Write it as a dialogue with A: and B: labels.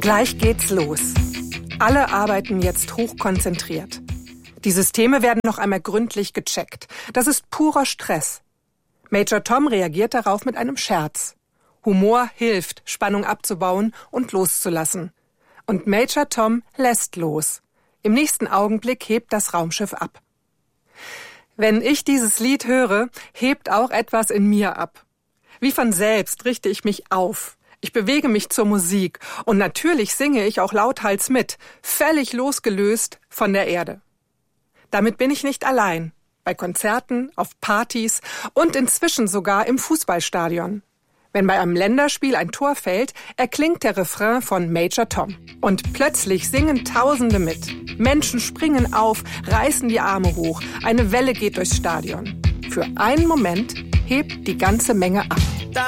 A: Gleich geht's los. Alle arbeiten jetzt hochkonzentriert. Die Systeme werden noch einmal gründlich gecheckt. Das ist purer Stress. Major Tom reagiert darauf mit einem Scherz. Humor hilft, Spannung abzubauen und loszulassen. Und Major Tom lässt los. Im nächsten Augenblick hebt das Raumschiff ab. Wenn ich dieses Lied höre, hebt auch etwas in mir ab. Wie von selbst richte ich mich auf. Ich bewege mich zur Musik und natürlich singe ich auch lauthals mit, völlig losgelöst von der Erde. Damit bin ich nicht allein. Bei Konzerten, auf Partys und inzwischen sogar im Fußballstadion. Wenn bei einem Länderspiel ein Tor fällt, erklingt der Refrain von Major Tom. Und plötzlich singen Tausende mit. Menschen springen auf, reißen die Arme hoch. Eine Welle geht durchs Stadion. Für einen Moment hebt die ganze Menge ab.